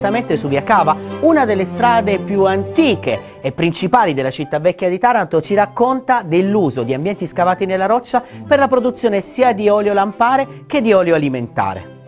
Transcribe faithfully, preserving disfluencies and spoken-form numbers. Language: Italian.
Esattamente su via Cava, una delle strade più antiche e principali della città vecchia di Taranto, ci racconta dell'uso di ambienti scavati nella roccia per la produzione sia di olio lampare che di olio alimentare.